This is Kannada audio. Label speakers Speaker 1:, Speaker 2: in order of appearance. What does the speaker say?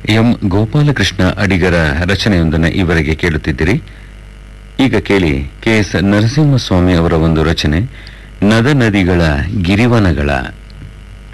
Speaker 1: ಎಂ ಗೋಪಾಲಕೃಷ್ಣ ಅಡಿಗರ ರಚನೆಯೊಂದನ್ನು ಈವರೆಗೆ ಕೇಳುತ್ತಿದ್ದಿರಿ. ಈಗ ಕೇಳಿ ಕೆ ಎಸ್ ನರಸಿಂಹಸ್ವಾಮಿ ಅವರ ಒಂದು ರಚನೆ, ನದ ನದಿಗಳ ಗಿರಿವನಗಳ.